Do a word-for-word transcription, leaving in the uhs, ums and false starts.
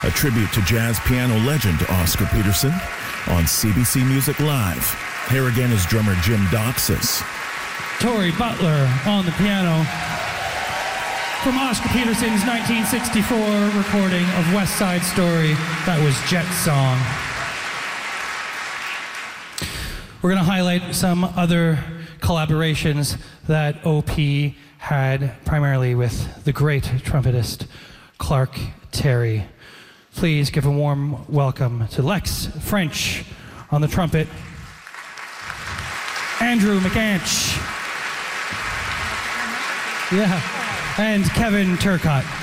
A tribute to jazz piano legend Oscar Peterson on C B C Music Live. Here again is drummer Jim Doxas. Torrey Butler on the piano from Oscar Peterson's nineteen sixty-four recording of West Side Story. That was Jet Song. We're going to highlight some other collaborations that O P had primarily with the great trumpetist Clark Terry. Please give a warm welcome to Lex French on the trumpet, Andrew McAnch, yeah, and Kevin Turcotte.